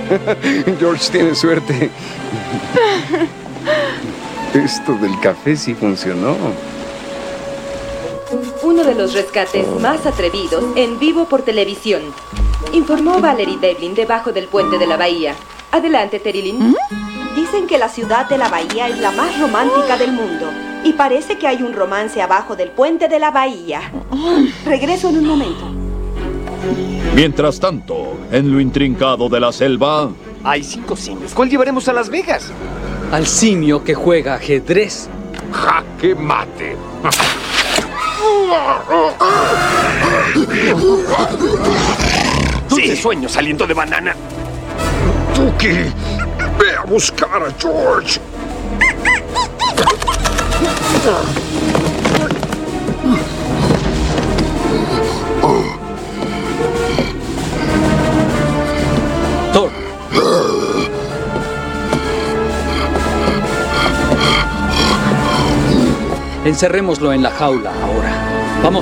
George tiene suerte. Esto del café sí funcionó. Uno de los rescates más atrevidos en vivo por televisión. Informó Valerie Devlin debajo del puente de la bahía. Adelante, Terry Lynn. Dicen que la ciudad de la bahía es la más romántica del mundo. Y parece que hay un romance abajo del puente de la bahía. Regreso en un momento. Mientras tanto, en lo intrincado de la selva... Hay 5 simios. ¿Cuál llevaremos a Las Vegas? Al simio que juega ajedrez. ¡Jaque mate! Dulce sueño saliendo de banana. Tuki, ve a buscar a George. Thor. Encerrémoslo en la jaula ahora. ¡Vamos!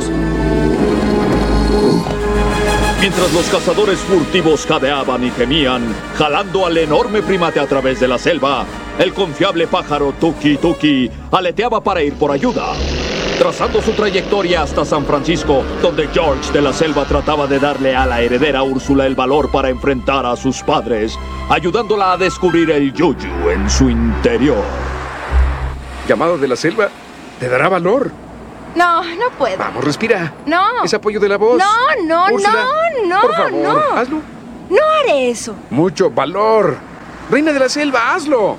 Mientras los cazadores furtivos jadeaban y gemían, jalando al enorme primate a través de la selva, el confiable pájaro Tuki Tuki aleteaba para ir por ayuda, trazando su trayectoria hasta San Francisco, donde George de la Selva trataba de darle a la heredera Úrsula el valor para enfrentar a sus padres, ayudándola a descubrir el yuyu en su interior. Llamado de la selva te dará valor. No, no puedo. Vamos, respira. No. Es apoyo de la voz. No, Úrsula, no, por favor, no. hazlo. No haré eso. Mucho valor. Reina de la selva, hazlo.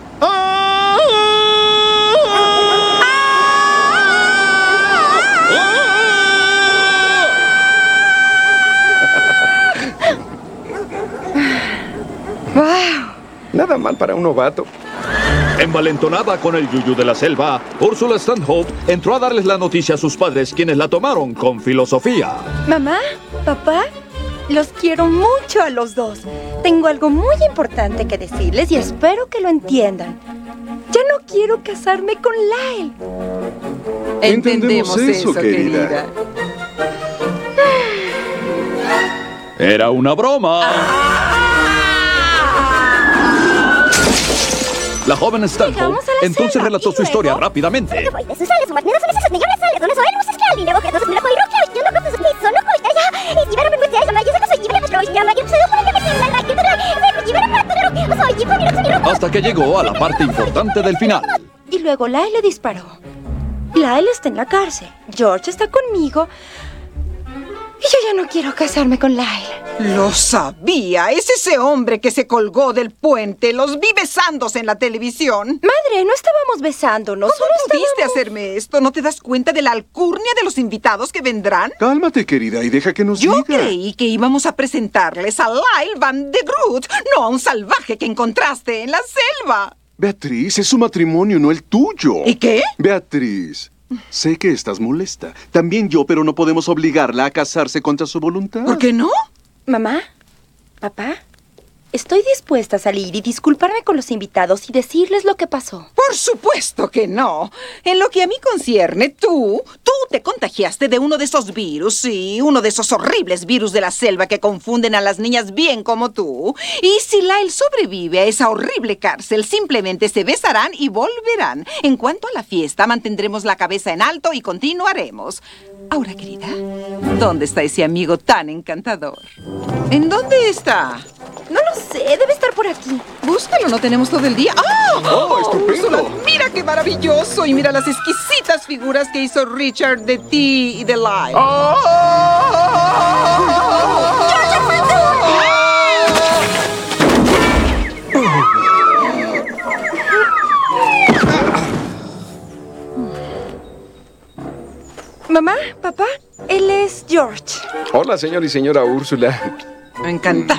¡Wow! Nada mal para un novato. Envalentonada con el yuyu de la selva, Úrsula Stanhope entró a darles la noticia a sus padres, quienes la tomaron con filosofía. Mamá, papá, los quiero mucho a los dos. Tengo algo muy importante que decirles y espero que lo entiendan. Ya no quiero casarme con Lyle. Entendemos eso, querida. Era una broma. La joven Stanhope entonces relató su historia rápidamente. Hasta que llegó a la parte importante del final. Y luego Lyle le disparó. Lyle está en la cárcel. George está conmigo. Y yo ya no quiero casarme con Lyle. Lo sabía. Es ese hombre que se colgó del puente. Los vi besándose en la televisión. Madre, no estábamos besándonos. ¿Cómo pudiste hacerme esto? ¿No te das cuenta de la alcurnia de los invitados que vendrán? Cálmate, querida, y deja que nos diga. Yo creí que íbamos a presentarles a Lyle Van de Groot, no a un salvaje que encontraste en la selva. Beatriz, es su matrimonio, no el tuyo. ¿Y qué? Beatriz, sé que estás molesta. También yo, pero no podemos obligarla a casarse contra su voluntad. ¿Por qué no? Mamá, papá, estoy dispuesta a salir y disculparme con los invitados y decirles lo que pasó. Por supuesto que no. En lo que a mí concierne, tú te contagiaste de uno de esos virus, sí, uno de esos horribles virus de la selva que confunden a las niñas bien como tú. Y si Lyle sobrevive a esa horrible cárcel, simplemente se besarán y volverán. En cuanto a la fiesta, mantendremos la cabeza en alto y continuaremos. Ahora, querida, ¿dónde está ese amigo tan encantador? ¿En dónde está? No lo sé, debe estar por aquí. Búscalo, no tenemos todo el día. ¡Oh, estupendo! Úrsula, mira qué maravilloso. Y mira las exquisitas figuras que hizo Richard de ti y de Lyle. Mamá, papá, él es George. Hola, señor y señora Úrsula. Me encantaba.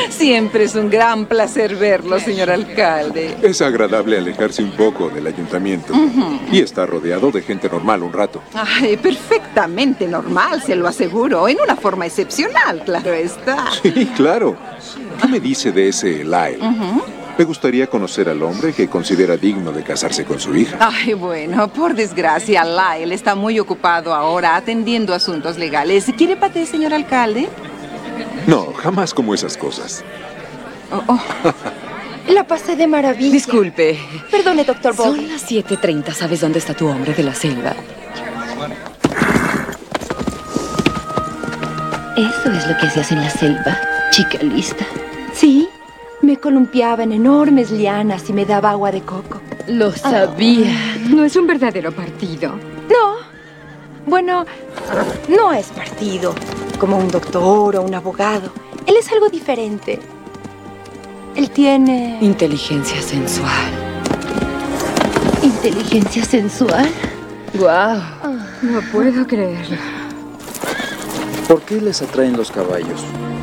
Siempre es un gran placer verlo, señor alcalde. Es agradable alejarse un poco del ayuntamiento. Y estar rodeado de gente normal un rato. Ay, perfectamente normal, se lo aseguro. En una forma excepcional, claro está. Sí, claro. ¿Qué me dice de ese Lyle? Me gustaría conocer al hombre que considera digno de casarse con su hija. Ay, bueno, por desgracia, Lyle está muy ocupado ahora atendiendo asuntos legales. ¿Quiere paté, señor alcalde? No, jamás como esas cosas. La pasé de maravilla. Disculpe. Perdone, doctor Bob. Son las 7:30. ¿Sabes dónde está tu hombre de la selva? Eso es lo que se hace en la selva, chica lista. Sí, me columpiaba en enormes lianas y me daba agua de coco. Lo sabía. No es un verdadero partido. No. Bueno, no es partido, como un doctor o un abogado. Él es algo diferente. Él tiene... Inteligencia sensual. ¿Inteligencia sensual? ¡Guau! No puedo creerlo. ¿Por qué les atraen los caballos?